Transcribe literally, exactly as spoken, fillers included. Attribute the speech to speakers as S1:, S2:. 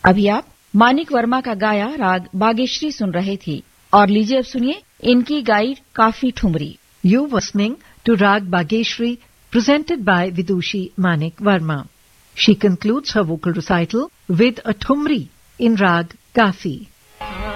S1: अभी आप मानिक वर्मा का गाया राग बागेश्वरी सुन रहे थे और लीजिए अब सुनिए इनकी गाई काफी thumri.
S2: You listening to Rag Bageshri presented by Vidushi Manik Verma. She concludes her vocal recital with a thumri in Rag Kafi.